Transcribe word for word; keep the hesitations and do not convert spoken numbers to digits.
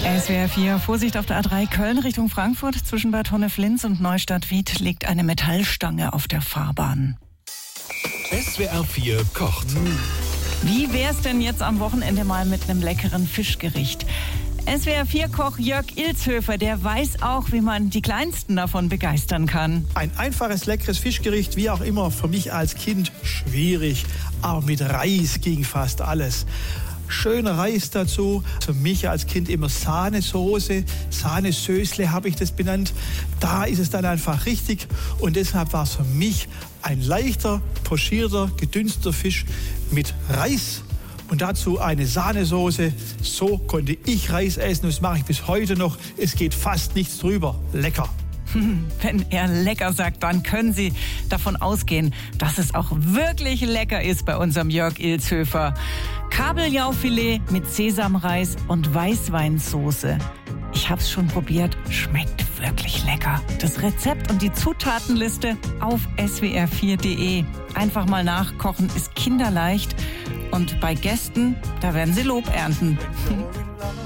S W R vier, Vorsicht auf der A drei Köln Richtung Frankfurt. Zwischen Bad Honneflins und Neustadt-Wied liegt eine Metallstange auf der Fahrbahn. S W R vier kocht. Wie wär's denn jetzt am Wochenende mal mit einem leckeren Fischgericht? S W R vier Koch Jörg Ilzhöfer, der weiß auch, wie man die Kleinsten davon begeistern kann. Ein einfaches, leckeres Fischgericht, wie auch immer, für mich als Kind schwierig. Aber mit Reis ging fast alles. Schöner Reis dazu. Für mich als Kind immer Sahnesoße, Sahnesösle habe ich das benannt. Da ist es dann einfach richtig. Und deshalb war es für mich ein leichter, pochierter, gedünsteter Fisch mit Reis. Und dazu eine Sahnesoße. So konnte ich Reis essen und das mache ich bis heute noch. Es geht fast nichts drüber. Lecker. Wenn er lecker sagt, dann können Sie davon ausgehen, dass es auch wirklich lecker ist bei unserem Jörg Ilzhöfer. Kabeljaufilet mit Sesamreis und Weißweinsoße. Ich hab's schon probiert, schmeckt wirklich lecker. Das Rezept und die Zutatenliste auf S W R vier Punkt de. Einfach mal nachkochen, ist kinderleicht. Und bei Gästen, da werden Sie Lob ernten.